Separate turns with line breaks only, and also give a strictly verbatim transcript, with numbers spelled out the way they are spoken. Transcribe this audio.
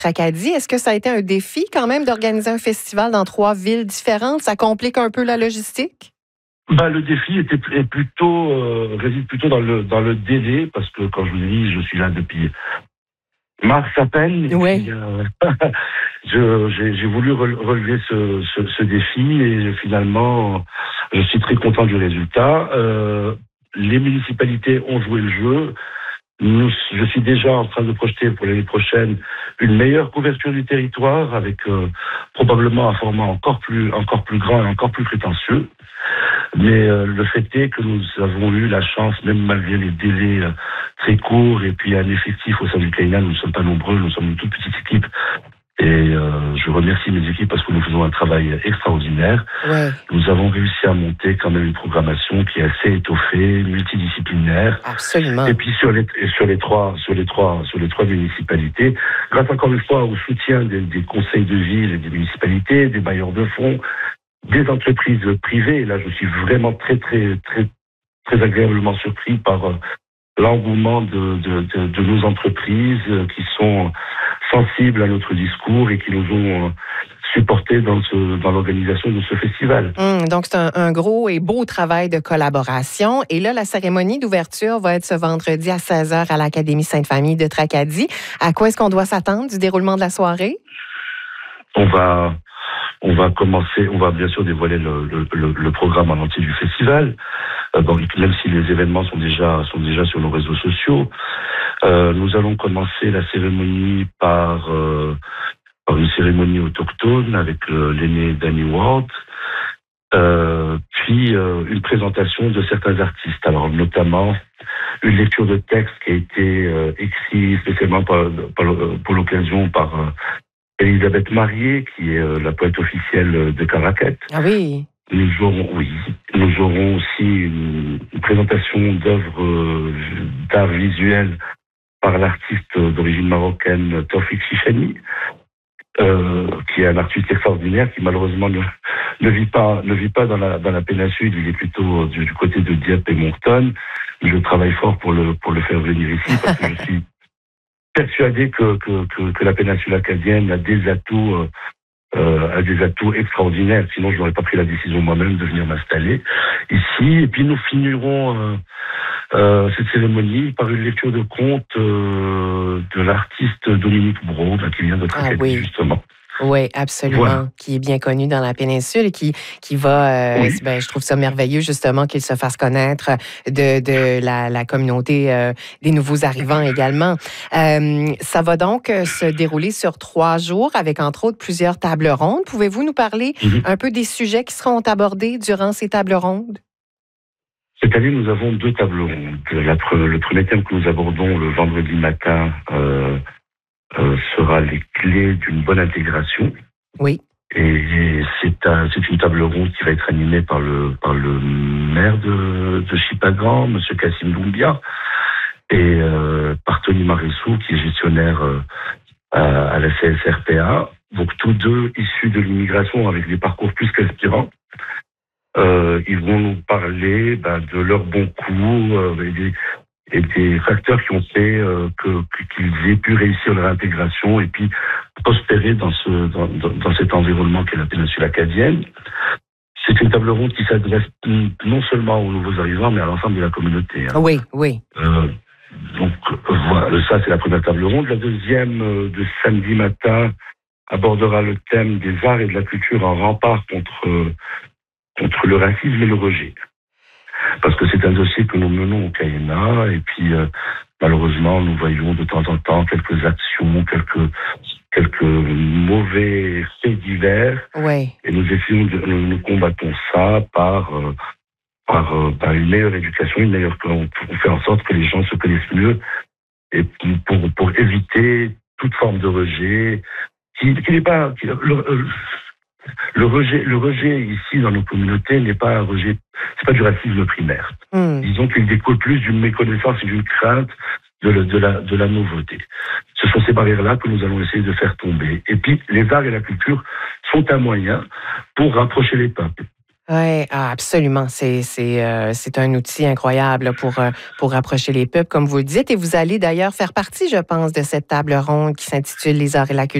Tracadie. Est-ce que ça a été un défi quand même d'organiser un festival dans trois villes différentes? Ça complique un peu la logistique?
Bah, le défi était est plutôt euh, réside plutôt dans le dans le délai, parce que quand je vous dis, je suis là depuis mars à peine.
Oui.
Euh, je, j'ai, j'ai voulu relever ce, ce, ce défi et finalement, je suis très content du résultat. Euh, les municipalités ont joué le jeu. Nous, je suis déjà en train de projeter pour l'année prochaine une meilleure couverture du territoire avec euh, probablement un format encore plus encore plus grand et encore plus prétentieux. Mais euh, le fait est que nous avons eu la chance, même malgré les délais euh, très courts et puis un effectif au sein du C A I N A, nous ne sommes pas nombreux, nous sommes une toute petite équipe. Et euh, je remercie mes équipes parce que nous faisons un travail extraordinaire.
Ouais.
Nous avons réussi à monter quand même une programmation qui est assez étoffée, multidisciplinaire.
Absolument.
Et puis sur les sur les trois sur les trois sur les trois municipalités, grâce encore une fois au soutien des, des conseils de ville et des municipalités, des bailleurs de fonds, des entreprises privées. Et là, je suis vraiment très très très très agréablement surpris par euh, l'engouement de, de, de, de nos entreprises euh, qui sont sensibles à notre discours et qui nous ont euh, supportés dans, ce, dans l'organisation de ce festival.
Mmh, donc, c'est un, un gros et beau travail de collaboration. Et là, la cérémonie d'ouverture va être ce vendredi à seize heures à l'Académie Sainte-Famille de Tracadie. À quoi est-ce qu'on doit s'attendre du déroulement de la soirée?
On va... On va commencer, on va bien sûr dévoiler le, le, le, le programme en entier du festival, euh, donc, même si les événements sont déjà, sont déjà sur nos réseaux sociaux. Euh, nous allons commencer la cérémonie par, euh, par une cérémonie autochtone avec euh, l'aîné Danny Ward, euh, puis euh, une présentation de certains artistes, alors notamment une lecture de texte qui a été euh, écrit spécialement par, par, pour l'occasion par... Euh, Elisabeth Marié, qui est euh, la poète officielle de Caracat.
Ah oui.
Nous aurons, oui, nous aurons aussi une, une présentation d'œuvres euh, d'art visuel par l'artiste d'origine marocaine Taoufik Chichani, euh, qui est un artiste extraordinaire qui malheureusement ne, ne vit pas, ne vit pas dans la dans la péninsule. Il est plutôt du, du côté de Dieppe et Moncton. Je travaille fort pour le pour le faire venir ici parce que je suis persuadé que, que, que, que la péninsule acadienne a des atouts, euh, euh, a des atouts extraordinaires. Sinon, je n'aurais pas pris la décision moi-même de venir m'installer ici. Et puis, nous finirons euh, euh, cette cérémonie par une lecture de contes euh, de l'artiste Dominique Brault, qui vient de Tracadie, ah, oui. justement.
Oui, absolument, voilà. Qui est bien connu dans la péninsule et qui, qui va, euh, oui. ben, je trouve ça merveilleux justement qu'il se fasse connaître de, de la, la communauté euh, des nouveaux arrivants également. Euh, ça va donc se dérouler sur trois jours avec entre autres plusieurs tables rondes. Pouvez-vous nous parler mm-hmm. un peu des sujets qui seront abordés durant ces tables rondes?
Cette année, nous avons deux tables rondes. La, le premier thème que nous abordons le vendredi matin euh, Euh, sera les clés d'une bonne intégration.
Oui.
Et c'est, un, c'est une table ronde qui va être animée par le par le maire de, de Chipagan, Monsieur Kassim Doumbia, et euh, par Tony Marissou, qui est gestionnaire euh, à, à la C S R P A. Donc tous deux issus de l'immigration avec des parcours plus qu'inspirants. Euh, ils vont nous parler ben, de leurs bons coups euh, et des et des facteurs qui ont fait euh, que, qu'ils aient pu réussir leur intégration et puis prospérer dans ce dans, dans cet environnement qu'est la péninsule acadienne. C'est une table ronde qui s'adresse non seulement aux nouveaux arrivants, mais à l'ensemble de la communauté. Hein.
Oui, oui.
Euh, donc voilà, ça c'est la première table ronde. La deuxième euh, de samedi matin abordera le thème des arts et de la culture en rempart contre euh, contre le racisme et le rejet. Parce que c'est un dossier que nous menons au C A I N A et puis euh, malheureusement nous voyons de temps en temps quelques actions, quelques quelques mauvais faits divers
oui.
et nous essayons de, nous, nous combattons ça par euh, par, euh, par une meilleure éducation, une meilleure on, on fait en sorte que les gens se connaissent mieux et pour pour éviter toute forme de rejet qui, qui n'est pas qui, le, le, Le rejet, le rejet ici dans nos communautés n'est pas un rejet, c'est pas du racisme primaire. Mm. Disons qu'il découle plus d'une méconnaissance et d'une crainte de, le, de la de la nouveauté. Ce sont ces barrières-là que nous allons essayer de faire tomber. Et puis les arts et la culture sont un moyen pour rapprocher les peuples.
Oui, ah, absolument. C'est, c'est, euh, c'est un outil incroyable pour, euh, pour rapprocher les peuples, comme vous le dites. Et vous allez d'ailleurs faire partie, je pense, de cette table ronde qui s'intitule Les arts et la culture